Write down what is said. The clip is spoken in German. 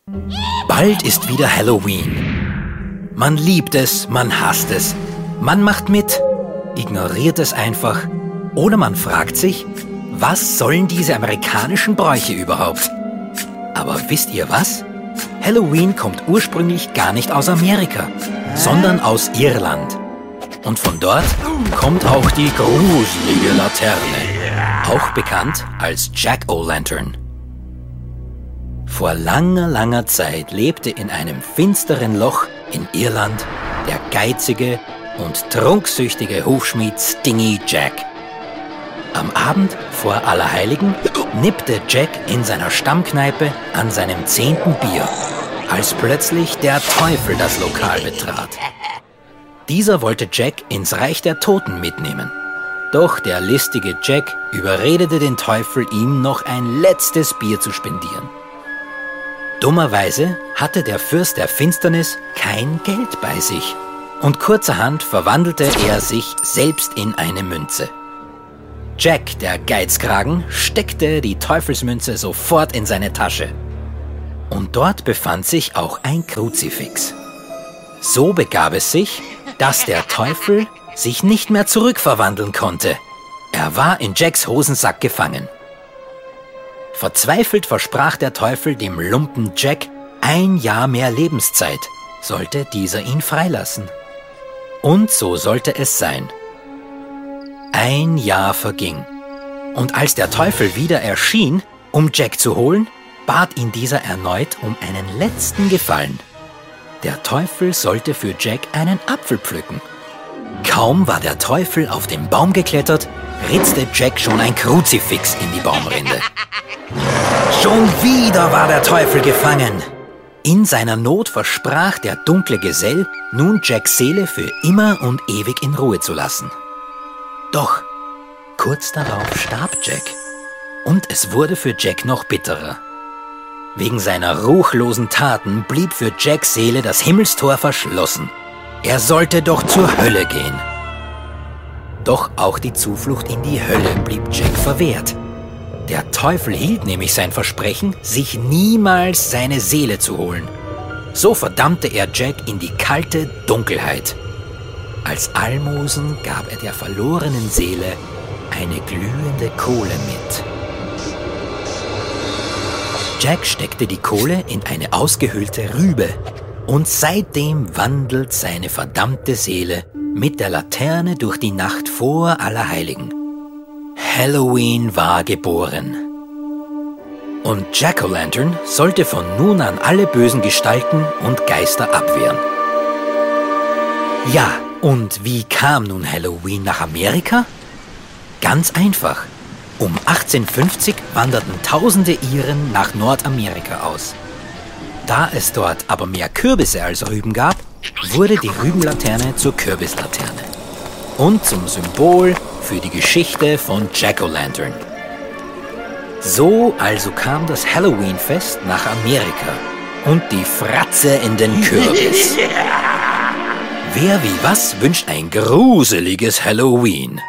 Bald ist wieder Halloween. Man liebt es, man hasst es. Man macht mit, ignoriert es einfach. Oder man fragt sich, was sollen diese amerikanischen Bräuche überhaupt? Aber wisst ihr was? Halloween kommt ursprünglich gar nicht aus Amerika, sondern aus Irland. Und von dort kommt auch die gruselige Laterne, auch bekannt als Jack-O-Lantern. Vor langer, langer Zeit lebte in einem finsteren Loch in Irland der geizige und trunksüchtige Hufschmied Stingy Jack. Am Abend vor Allerheiligen nippte Jack in seiner Stammkneipe an seinem 10. Bier, als plötzlich der Teufel das Lokal betrat. Dieser wollte Jack ins Reich der Toten mitnehmen. Doch der listige Jack überredete den Teufel, ihm noch ein letztes Bier zu spendieren. Dummerweise hatte der Fürst der Finsternis kein Geld bei sich und kurzerhand verwandelte er sich selbst in eine Münze. Jack, der Geizkragen, steckte die Teufelsmünze sofort in seine Tasche. Und dort befand sich auch ein Kruzifix. So begab es sich, dass der Teufel sich nicht mehr zurückverwandeln konnte. Er war in Jacks Hosensack gefangen. Verzweifelt versprach der Teufel dem Lumpen Jack 1 Jahr mehr Lebenszeit, sollte dieser ihn freilassen. Und so sollte es sein. 1 Jahr verging. Und als der Teufel wieder erschien, um Jack zu holen, bat ihn dieser erneut um einen letzten Gefallen. Der Teufel sollte für Jack einen Apfel pflücken. Kaum war der Teufel auf den Baum geklettert, ritzte Jack schon ein Kruzifix in die Baumrinde. Schon wieder war der Teufel gefangen. In seiner Not versprach der dunkle Gesell, nun Jacks Seele für immer und ewig in Ruhe zu lassen. Doch kurz darauf starb Jack. Und es wurde für Jack noch bitterer. Wegen seiner ruchlosen Taten blieb für Jacks Seele das Himmelstor verschlossen. Er sollte doch zur Hölle gehen. Doch auch die Zuflucht in die Hölle blieb Jack verwehrt. Der Teufel hielt nämlich sein Versprechen, sich niemals seine Seele zu holen. So verdammte er Jack in die kalte Dunkelheit. Als Almosen gab er der verlorenen Seele eine glühende Kohle mit. Jack steckte die Kohle in eine ausgehöhlte Rübe und seitdem wandelt seine verdammte Seele mit der Laterne durch die Nacht vor Allerheiligen. Halloween war geboren. Und Jack-O-Lantern sollte von nun an alle bösen Gestalten und Geister abwehren. Ja, und wie kam nun Halloween nach Amerika? Ganz einfach. Um 1850 wanderten tausende Iren nach Nordamerika aus. Da es dort aber mehr Kürbisse als Rüben gab, wurde die Rübenlaterne zur Kürbislaterne. Und zum Symbol für die Geschichte von Jack-O-Lantern. So also kam das Halloween-Fest nach Amerika und die Fratze in den Kürbis. Wer wie was wünscht ein gruseliges Halloween?